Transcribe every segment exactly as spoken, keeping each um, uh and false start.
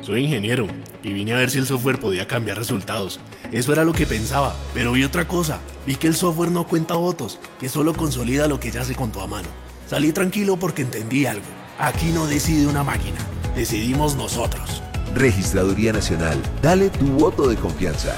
Soy ingeniero y vine a ver si el software podía cambiar resultados. Eso era lo que pensaba, pero vi otra cosa. Vi que el software no cuenta votos, que solo consolida lo que ya se contó a mano. Salí tranquilo porque entendí algo. Aquí no decide una máquina, decidimos nosotros. Registraduría Nacional, dale tu voto de confianza.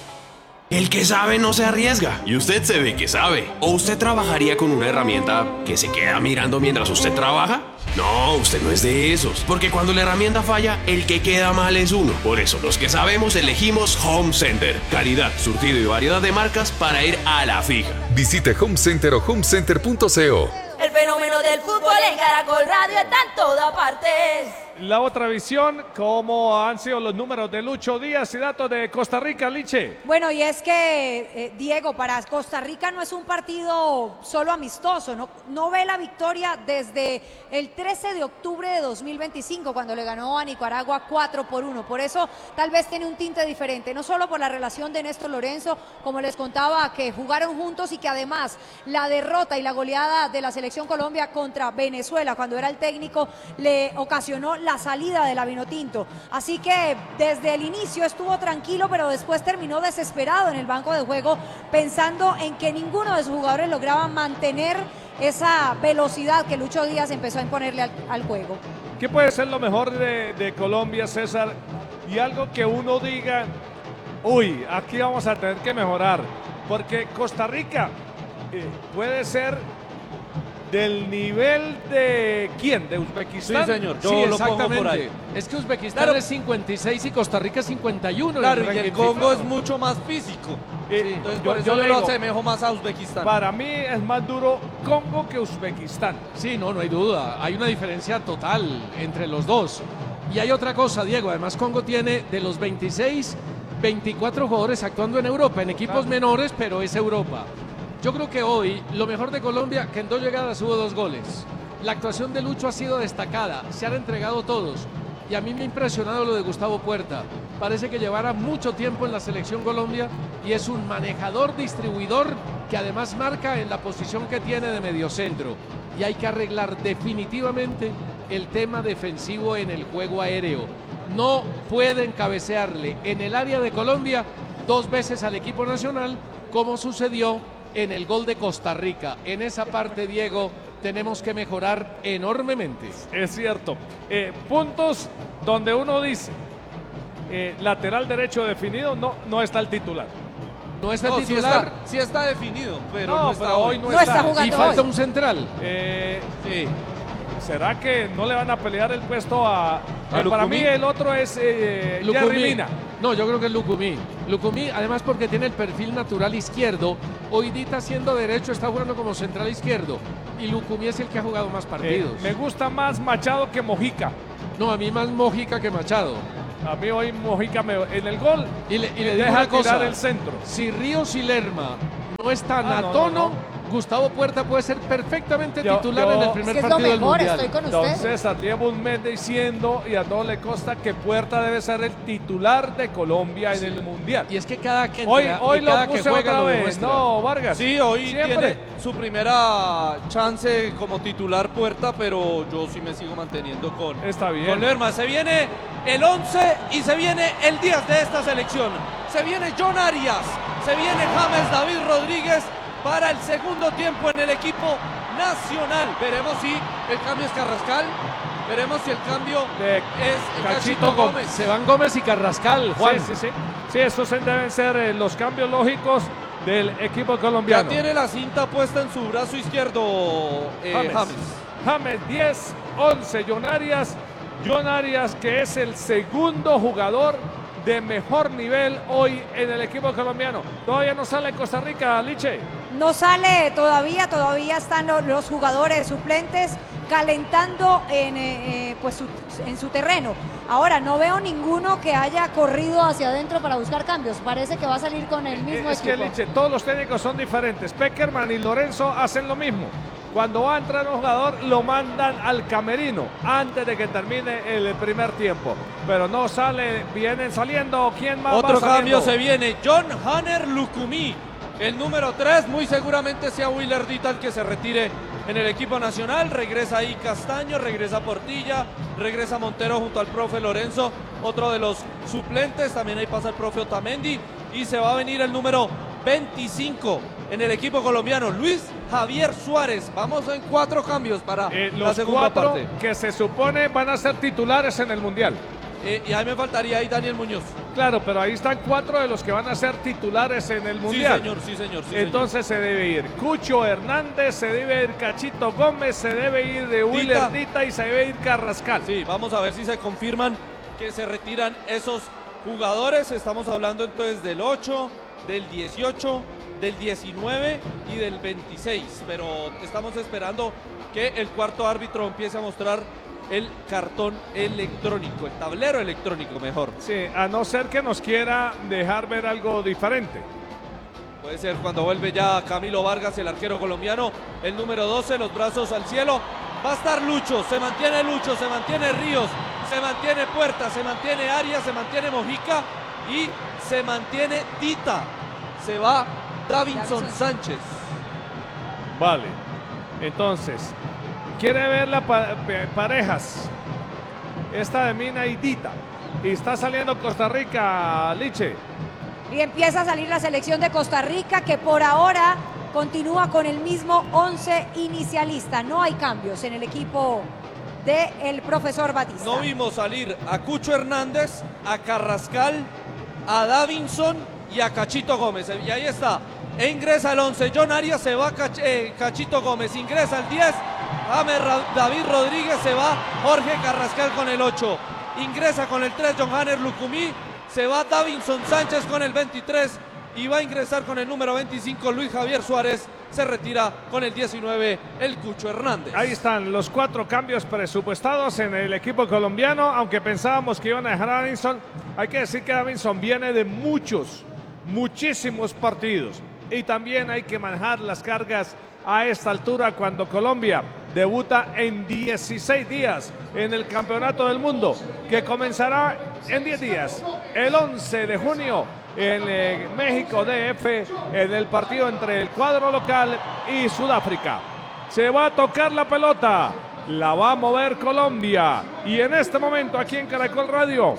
El que sabe no se arriesga, y usted se ve que sabe. ¿O usted trabajaría con una herramienta que se queda mirando mientras usted trabaja? No, usted no es de esos, porque cuando la herramienta falla, el que queda mal es uno. Por eso, los que sabemos elegimos Home Center. Calidad, surtido y variedad de marcas para ir a la fija. Visite Home Center o home center punto co. El fenómeno del fútbol en Caracol Radio está en todas partes. La otra visión, ¿cómo han sido los números de Lucho Díaz y datos de Costa Rica, Liche? Bueno, y es que, eh, Diego, para Costa Rica no es un partido solo amistoso, no, no ve la victoria desde el trece de octubre de dos mil veinticinco, cuando le ganó a Nicaragua cuatro por uno. Por eso tal vez tiene un tinte diferente, no solo por la relación de Néstor Lorenzo, como les contaba, que jugaron juntos y que además la derrota y la goleada de la selección Colombia contra Venezuela, cuando era el técnico, le ocasionó la salida de la Vinotinto. Así que desde el inicio estuvo tranquilo, pero después terminó desesperado en el banco de juego, pensando en que ninguno de sus jugadores lograba mantener esa velocidad que Lucho Díaz empezó a imponerle al, al juego. ¿Qué puede ser lo mejor de, de Colombia, César? Y algo que uno diga, uy, aquí vamos a tener que mejorar, porque Costa Rica eh, puede ser del nivel de ¿quién? ¿De Uzbekistán? Sí, señor, yo sí, lo pongo por ahí. Es que Uzbekistán Claro. es cincuenta y seis y Costa Rica es cincuenta y uno. Claro, en y el ranking Congo FIFA. es mucho más físico. Eh, Entonces, yo- por eso yo yo, le lo digo, asemejo más a Uzbekistán. Para mí es más duro Congo que Uzbekistán. Sí, no, no hay duda. Hay una diferencia total entre los dos. Y hay otra cosa, Diego. Además, Congo tiene de los veintiséis, veinticuatro jugadores actuando en Europa, en equipos Claro. menores, pero es Europa. Yo creo que hoy lo mejor de Colombia, que en dos llegadas hubo dos goles. La actuación de Lucho ha sido destacada, se han entregado todos. Y a mí me ha impresionado lo de Gustavo Puerta. Parece que llevará mucho tiempo en la selección Colombia y es un manejador, distribuidor, que además marca en la posición que tiene de mediocentro. Y hay que arreglar definitivamente el tema defensivo en el juego aéreo. No pueden cabecearle en el área de Colombia dos veces al equipo nacional, como sucedió en el gol de Costa Rica. En esa parte, Diego, tenemos que mejorar enormemente. Es cierto. Eh, puntos donde uno dice, eh, lateral derecho definido, no, no está el titular. No está No, el sí titular. está, sí está definido, pero No, no, está pero hoy. hoy no No está jugando Y falta hoy. un central. Eh, Sí. ¿Será que no le van a pelear el puesto a... ¿A eh, para Lucumí? mí el otro es eh, Jerry Lucumí. Mina. No, yo creo que es Lucumí. Lucumí, además porque tiene el perfil natural izquierdo. Hoy Dita siendo derecho está jugando como central izquierdo. Y Lucumí es el que ha jugado más Eh, partidos. me gusta más Machado que Mojica. No, a mí más Mojica que Machado. A mí hoy Mojica me, en el gol Y le, y me le digo deja una cosa. tirar el centro. Si Ríos y Lerma no están Ah, a no, no, tono, no. Gustavo Puerta puede ser perfectamente Yo- titular yo- en el Es primer que es lo partido del mejor, Mundial. estoy con Don usted. César, llevo un mes diciendo y a todos le consta que Puerta debe ser el titular de Colombia en el Mundial. Y es que cada que Hoy, entra hoy y lo cada que puse juega otra lo vez. demuestra. No, Vargas. Sí, hoy Siempre. tiene su primera chance como titular Puerta, pero yo sí me sigo manteniendo con, Está bien. con Lerma. Se viene el once y se viene el diez de esta selección. Se viene John Arias, se viene James David Rodríguez para el segundo tiempo en el equipo nacional. Veremos si el cambio es Carrascal, veremos si el cambio De es Cachito Cachito Gómez. Gómez. Se van Gómez y Carrascal, Juan. Sí, sí, sí. Sí, estos deben ser eh, los cambios lógicos del equipo Ya colombiano. tiene la cinta puesta en su brazo izquierdo eh, James. James. James diez, once, John Arias. John Arias, que es el segundo jugador de mejor nivel hoy en el equipo colombiano. Todavía no sale en Costa Rica, Liche. No sale todavía, todavía están lo- los jugadores suplentes calentando en, eh, eh, pues su, en su terreno. Ahora, no veo ninguno que haya corrido hacia adentro para buscar cambios. Parece que va a salir con el mismo es que, equipo. Liche, todos los técnicos son diferentes. Peckerman y Lorenzo hacen lo mismo. Cuando va a entrar un jugador, lo mandan al camerino antes de que termine el primer tiempo. Pero no sale, vienen saliendo. ¿Quién más Otro va saliendo? cambio se viene. John Hanner Lucumí. El número tres, muy seguramente sea Willer Dita el que se retire en el equipo nacional. Regresa ahí Castaño, regresa Portilla, regresa Montero junto al profe Lorenzo, otro de los suplentes. También ahí pasa el profe Otamendi y se va a venir el número veinticinco en el equipo colombiano, Luis Javier Suárez. Vamos en cuatro cambios para eh, la los segunda cuatro parte. Que se supone van a ser titulares en el Mundial. Eh, y ahí me faltaría ahí Daniel Muñoz. Claro, pero ahí están cuatro de los que van a ser titulares en el Mundial. Sí, señor, sí, señor. Sí, Entonces señor. se debe ir Cucho Hernández, se debe ir Cachito Gómez, se debe ir de Willer Dita y se debe ir Carrascal. Sí, vamos a ver si se confirman que se retiran esos jugadores. Estamos hablando entonces del ocho, del dieciocho, del diecinueve y del veintiséis. Pero estamos esperando que el cuarto árbitro empiece a mostrar el cartón electrónico, el tablero electrónico mejor. Sí, a no ser que nos quiera dejar ver algo diferente. Puede ser cuando vuelve ya Camilo Vargas, el arquero colombiano, el número doce, los brazos al cielo. Va a estar Lucho, se mantiene Lucho, se mantiene Ríos, se mantiene Puerta, se mantiene Arias, se mantiene Mojica y se mantiene Dita. Se va Davinson Sánchez. Vale, entonces, quiere ver las pa parejas. Esta de Mina y Dita. Y está saliendo Costa Rica, Liche. Y empieza a salir la selección de Costa Rica, que por ahora continúa con el mismo once inicialista. No hay cambios en el equipo del profesor Batista. No vimos salir a Cucho Hernández, a Carrascal, a Davinson y a Cachito Gómez. Y ahí está. E ingresa el once. John Arias, se va Cach eh, Cachito Gómez. Ingresa el diez. James David Rodríguez, se va Jorge Carrascal con el ocho. Ingresa con el tres John Hanner Lucumí. Se va Davinson Sánchez con el veintitrés. Y va a ingresar con el número veinticinco Luis Javier Suárez. Se retira con el diecinueve el Cucho Hernández. Ahí están los cuatro cambios presupuestados en el equipo colombiano. Aunque pensábamos que iban a dejar a Davinson, hay que decir que Davinson viene de muchos, muchísimos partidos. Y también hay que manejar las cargas a esta altura cuando Colombia debuta en dieciséis días en el Campeonato del Mundo, que comenzará en diez días, el once de junio en eh, México D F, en el partido entre el cuadro local y Sudáfrica. Se va a tocar la pelota, la va a mover Colombia, y en este momento aquí en Caracol Radio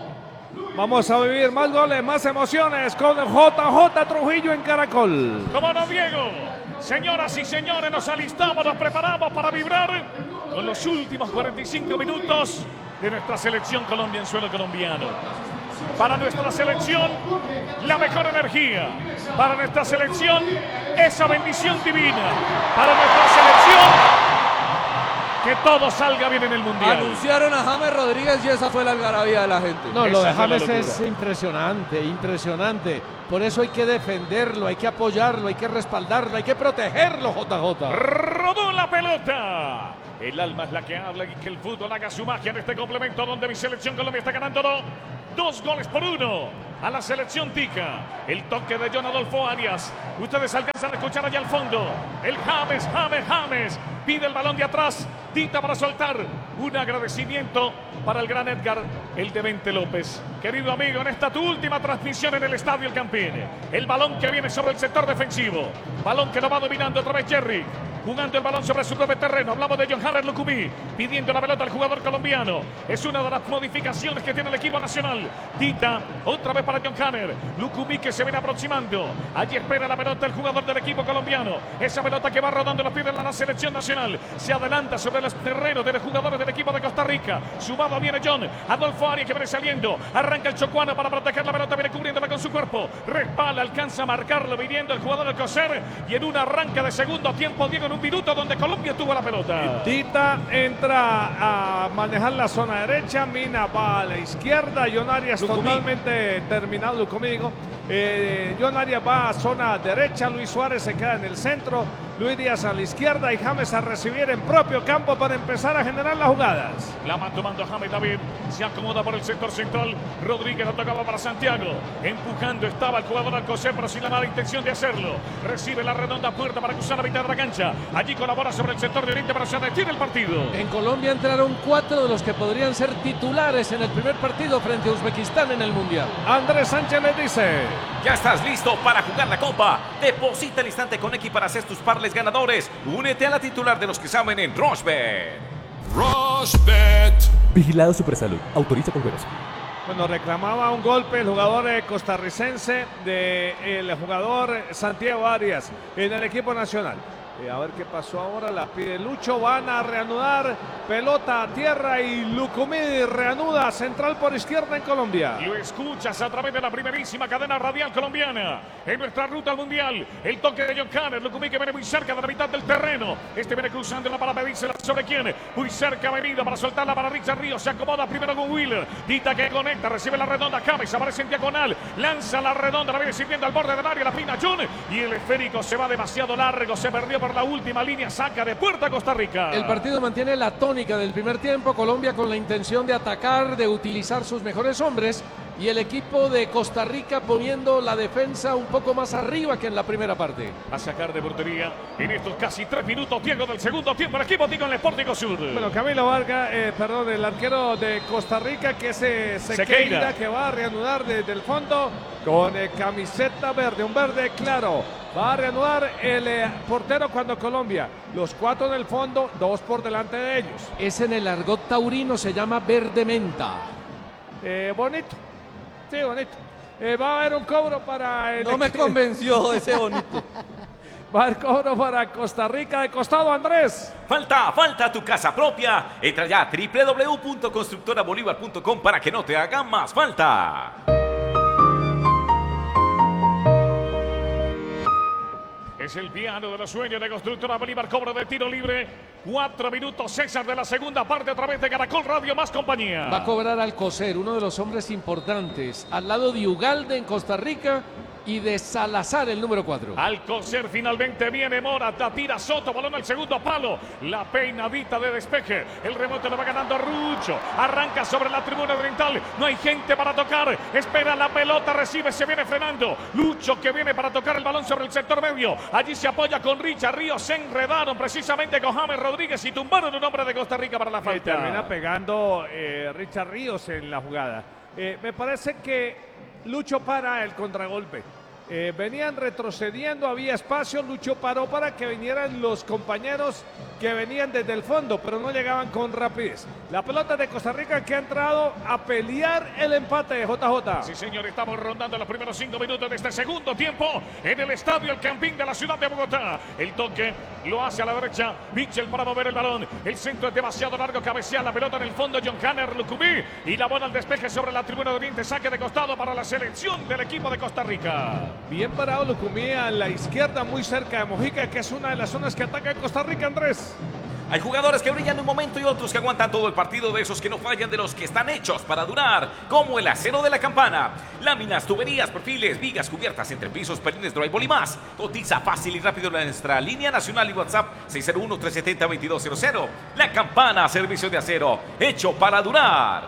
vamos a vivir más goles, más emociones con J J Trujillo en Caracol. ¿Cómo no, Diego? Señoras y señores, nos alistamos, nos preparamos para vibrar con los últimos cuarenta y cinco minutos de nuestra selección Colombia en suelo colombiano. Para nuestra selección, la mejor energía. Para nuestra selección, esa bendición divina. Para nuestra selección, que todo salga bien en el Mundial. Anunciaron a James Rodríguez y esa fue la algarabía de la gente. No, lo Esa de fue la James locura. es impresionante, impresionante. Por eso hay que defenderlo, hay que apoyarlo, hay que respaldarlo, hay que protegerlo, J J. Rodó la pelota. El alma es la que habla y que el fútbol haga su magia en este complemento donde mi selección Colombia está ganando dos, dos goles por uno a la selección tica. El toque de John Adolfo Arias. Ustedes alcanzan a escuchar allá al fondo. El James, James, James. Pide el balón de atrás. Dita para soltar. Un agradecimiento para el gran Edgar, el de Vente López. Querido amigo, en esta tu última transmisión en el Estadio El Campín. El balón que viene sobre el sector defensivo. Balón que lo va dominando otra vez Jerry. Jugando el balón sobre su propio terreno. Hablamos de John Hanner Lucumí, pidiendo la pelota al jugador colombiano. Es una de las modificaciones que tiene el equipo nacional. Dita, otra vez para John Hanner. Lucumí que se viene aproximando. Allí espera la pelota el jugador del equipo colombiano. Esa pelota que va rodando los pies de la selección nacional. Se adelanta sobre los terrenos de los jugadores del equipo de Costa Rica. Sumado viene John Adolfo Arias que viene saliendo. Arranca el chocuano para proteger la pelota. Viene cubriéndola con su cuerpo. Respala, alcanza a marcarlo, viniendo el jugador del Coser. Y en un arranque de segundo tiempo, Diego, en un minuto donde Colombia tuvo la pelota. Dita entra a manejar la zona derecha, Mina va a la izquierda, John Arias Lucumí. totalmente terminado, como digo. Eh, John Arias va a zona derecha, Luis Suárez se queda en el centro, Luis Díaz a la izquierda y James a recibir en propio campo para empezar a generar las jugadas. La va tomando James David, se acomoda por el sector central. Rodríguez la tocaba para Santiago, empujando estaba el jugador Alcocer, pero sin la mala intención de hacerlo. Recibe la redonda puerta para cruzar la mitad de la cancha. Allí colabora sobre el sector de oriente, pero se detiene el partido. En Colombia entraron cuatro de los que podrían ser titulares en el primer partido frente a Uzbekistán en el Mundial. Andrés Sánchez le dice: ¿Ya estás listo para jugar la Copa? Deposita al instante con Equiparás tus parles eventuales ganadores. Únete a la titular de los que saben en Rushbet. Rushbet. Vigilado Supersalud. Autoriza con juegos. Bueno, reclamaba un golpe el jugador eh, costarricense del jugador Santiago Arias en el equipo nacional. Eh, a ver qué pasó ahora, la pide Lucho, van a reanudar, pelota a tierra y Lucumí reanuda, central por izquierda en Colombia. Lo escuchas a través de la primerísima cadena radial colombiana, en nuestra ruta al mundial, el toque de John Canner, Lucumí que viene muy cerca de la mitad del terreno, este viene cruzando la para pedírsela sobre quién, muy cerca ha venido para soltarla para Richard Ríos, se acomoda primero con Wheeler, Dita que conecta, recibe la redonda, cabeza, aparece en diagonal, lanza la redonda, la viene sirviendo al borde del área, la pina John, y el esférico se va demasiado largo, se perdió por la última línea, saca de puerta Costa Rica. El partido mantiene la tónica del primer tiempo, Colombia con la intención de atacar, de utilizar sus mejores hombres, y el equipo de Costa Rica poniendo la defensa un poco más arriba que en la primera parte. A sacar de portería en estos casi tres minutos, Diego, del segundo tiempo, el equipo Tico en el Sportico Sur. Bueno, Camilo Vargas, eh, perdón, el arquero de Costa Rica, que se Sequeira, que va a reanudar desde el fondo con eh, camiseta verde, un verde claro. Va a reanudar el eh, portero cuando Colombia, los cuatro en el fondo, dos por delante de ellos. Es en el argot taurino, se llama verde menta. Eh, bonito, sí, bonito. Eh, va a haber un cobro para el... No me convenció ese bonito. Va a haber cobro para Costa Rica, de costado Andrés. Falta, falta tu casa propia. Entra ya a doble u doble u doble u punto constructora bolívar punto com para que no te hagan más falta. Es el piano de los sueños de Constructora Bolívar, cobro de tiro libre. Cuatro minutos, César, de la segunda parte a través de Caracol Radio más compañía. Va a cobrar Alcocer, uno de los hombres importantes, al lado de Ugalde en Costa Rica y de Salazar, el número cuatro. Alcocer finalmente viene Mora, tira Soto, balón al segundo palo. La peinadita de despeje. El rebote lo va ganando Rucho. Arranca sobre la tribuna oriental. No hay gente para tocar. Espera la pelota, recibe, se viene frenando. Lucho que viene para tocar el balón sobre el sector medio. Allí se apoya con Richard Ríos. Se enredaron precisamente con James Rodríguez y tumbaron un hombre de Costa Rica para la falta. Y termina pegando eh, Richard Ríos en la jugada. Eh, me parece que Lucho para el contragolpe. Eh, venían retrocediendo, había espacio, Lucho paró para que vinieran los compañeros que venían desde el fondo, pero no llegaban con rapidez. La pelota de Costa Rica que ha entrado a pelear el empate de J J. Sí, señor, estamos rondando los primeros cinco minutos de este segundo tiempo en el estadio El Campín de la ciudad de Bogotá. El toque lo hace a la derecha, Mitchell para mover el balón. El centro es demasiado largo, cabecea la pelota en el fondo, John Canner, Lucumí, y la bola al despeje sobre la tribuna de Oriente, saque de costado para la selección del equipo de Costa Rica. Bien parado Lucumí a la izquierda, muy cerca de Mojica, que es una de las zonas que ataca en Costa Rica, Andrés. Hay jugadores que brillan un momento y otros que aguantan todo el partido, de esos que no fallan, de los que están hechos para durar, como el acero de la campana. Láminas, tuberías, perfiles, vigas, cubiertas, entrepisos, perines, drywall y más. Cotiza fácil y rápido en nuestra línea nacional y WhatsApp seis cero uno, tres siete cero, dos dos cero cero. La Campana, servicio de acero, hecho para durar.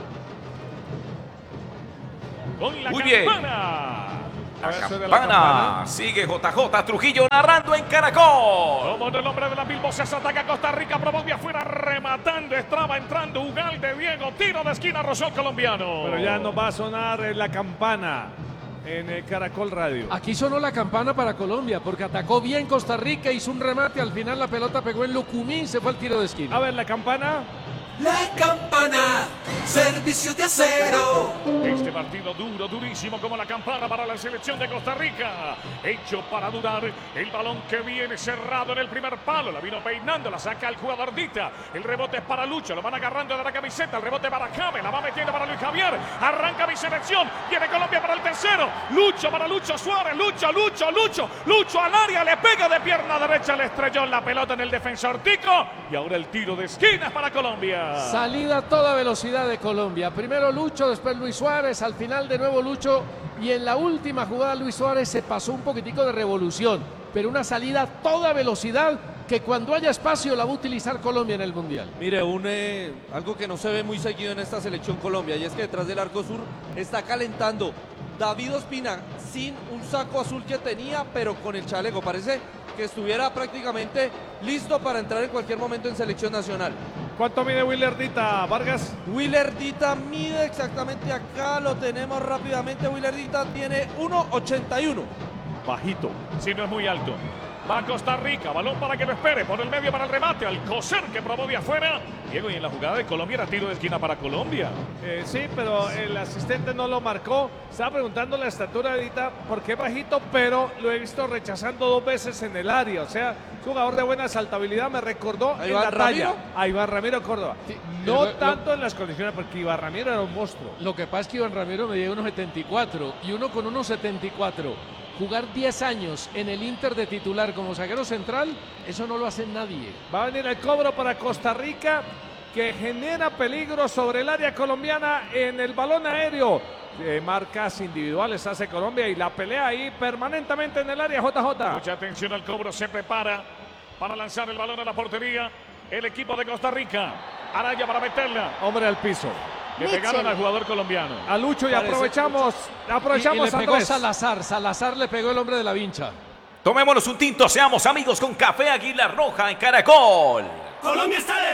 Con la Muy campana. Bien. La campana. la campana, sigue J J Trujillo narrando en Caracol. Como en el nombre de la mil voces ataca Costa Rica, probó de afuera, rematando, estaba entrando Ugalde, Diego, tiro de esquina, rozó el colombiano. Pero ya no va a sonar la campana en el Caracol Radio. Aquí sonó la campana para Colombia, porque atacó bien Costa Rica, hizo un remate, al final la pelota pegó en Lucumí y se fue al tiro de esquina. A ver, la campana. La campana, servicio de acero. Este partido duro, durísimo como la campana para la selección de Costa Rica. Hecho para durar. El balón que viene cerrado en el primer palo. La vino peinando, la saca el jugador Dita. El rebote es para Lucho, lo van agarrando de la camiseta. El rebote para James, la va metiendo para Luis Javier. Arranca mi selección. Viene Colombia para el tercero. Lucho para Lucho Suárez. Lucho, Lucho, Lucho. Lucho al área, le pega de pierna derecha. Le estrelló la pelota en el defensor Tico. Y ahora el tiro de esquina para Colombia. Salida a toda velocidad de Colombia. Primero Lucho, después Luis Suárez, al final de nuevo Lucho y en la última jugada Luis Suárez se pasó un poquitico de revolución, pero una salida a toda velocidad que cuando haya espacio la va a utilizar Colombia en el Mundial. Mire, un, eh, algo que no se ve muy seguido en esta selección Colombia, y es que detrás del arco sur está calentando David Ospina sin un saco azul que tenía, pero con el chaleco. Parece que estuviera prácticamente listo para entrar en cualquier momento en selección nacional. ¿Cuánto mide Willer Dita, Vargas? Willer Dita mide exactamente acá, lo tenemos rápidamente. Willer Dita tiene uno ochenta y uno. Bajito, si no es muy alto. Va Costa Rica, balón para que lo espere, por el medio para el remate, al coser que probó de afuera. Diego, y en la jugada de Colombia era tiro de esquina para Colombia. Eh, sí, pero el asistente no lo marcó. Estaba preguntando la estatura ahorita, porque es bajito, pero lo he visto rechazando dos veces en el área. O sea, es jugador de buena saltabilidad, me recordó en la talla a Iván Ramiro Córdoba. Sí, no lo, tanto lo, en las condiciones, porque Iván Ramiro era un monstruo. Lo que pasa es que Iván Ramiro medía uno setenta y cuatro y uno con uno setenta y cuatro. Jugar diez años en el Inter de titular como zaguero central, eso no lo hace nadie. Va a venir el cobro para Costa Rica, que genera peligro sobre el área colombiana en el balón aéreo. Eh, marcas individuales hace Colombia y la pelea ahí permanentemente en el área. J J. Mucha atención al cobro, se prepara para lanzar el balón a la portería. El equipo de Costa Rica. Araya para meterla. Hombre al piso. Le pegaron al jugador colombiano. A Lucho y Parece aprovechamos, aprovechamos y, y le pegó Salazar, Salazar le pegó el hombre de la vincha. Tomémonos un tinto, seamos amigos con Café Águila Roja en Caracol. Colombia está de